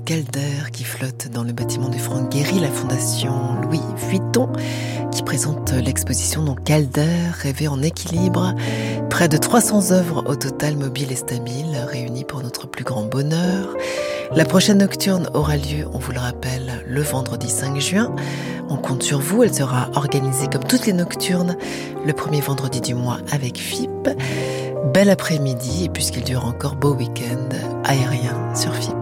Calder qui flotte dans le bâtiment de Franck Gehry, la fondation Louis Vuitton, qui présente l'exposition donc Calder, rêver en équilibre. Près de 300 œuvres au total, mobiles et stabiles, réunies pour notre plus grand bonheur. La prochaine nocturne aura lieu, on vous le rappelle, le vendredi 5 juin. On compte sur vous, elle sera organisée comme toutes les nocturnes, le premier vendredi du mois avec FIP. Bel après-midi, et puisqu'il dure encore, beau week-end aérien sur FIP.